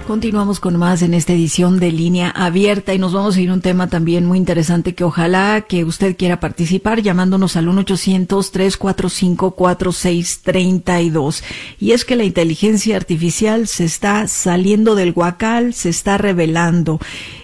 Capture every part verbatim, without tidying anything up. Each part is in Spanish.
Continuamos con más en esta edición de Línea Abierta y nos vamos a ir a un tema también muy interesante que ojalá que usted quiera participar llamándonos al uno ochocientos, tres cuatro cinco, cuatro seis tres dos. Y es que la inteligencia artificial se está saliendo del huacal, se está revelando.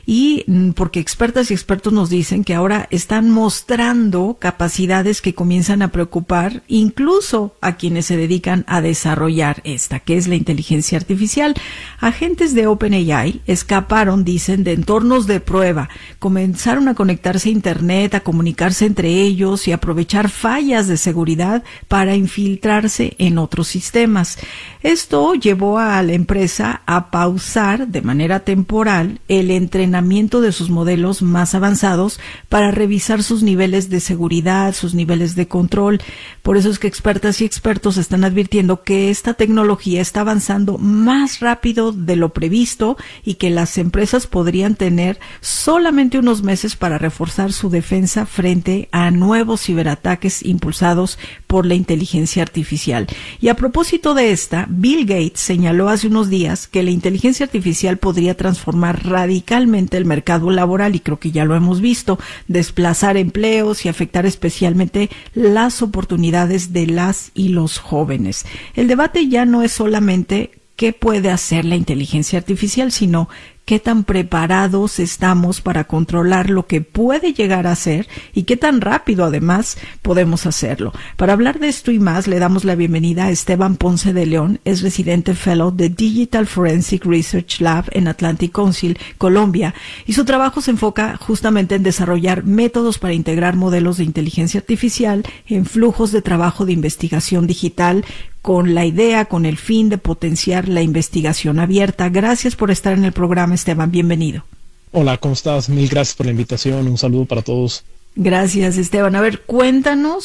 Y porque expertas y expertos nos dicen que ahora están mostrando capacidades que comienzan a preocupar incluso a quienes se dedican a desarrollar esta, que es la inteligencia artificial. Agentes de OpenAI escaparon, dicen, de entornos de prueba, comenzaron a conectarse a Internet, a comunicarse entre ellos y aprovechar fallas de seguridad para infiltrarse en otros sistemas. Esto llevó a la empresa a pausar de manera temporal el entrenamiento de sus modelos más avanzados para revisar sus niveles de seguridad, sus niveles de control. Por eso es que expertas y expertos están advirtiendo que esta tecnología está avanzando más rápido de lo previsto y que las empresas podrían tener solamente unos meses para reforzar su defensa frente a nuevos ciberataques impulsados por la inteligencia artificial. Y a propósito de esta, Bill Gates señaló hace unos días que la inteligencia artificial podría transformar radicalmente el mercado laboral, y creo que ya lo hemos visto, desplazar empleos y afectar especialmente las oportunidades de las y los jóvenes. El debate ya no es solamente qué puede hacer la inteligencia artificial, sino qué tan preparados estamos para controlar lo que puede llegar a ser y qué tan rápido además podemos hacerlo. Para hablar de esto y más, le damos la bienvenida a Esteban Ponce de León, es residente fellow de Digital Forensic Research Lab en Atlantic Council, Colombia, y su trabajo se enfoca justamente en desarrollar métodos para integrar modelos de inteligencia artificial en flujos de trabajo de investigación digital, con la idea, con el fin de potenciar la investigación abierta. Gracias por estar en el programa, Esteban. Bienvenido. Hola, ¿cómo estás? Mil gracias por la invitación. Un saludo para todos. Gracias, Esteban. A ver, cuéntanos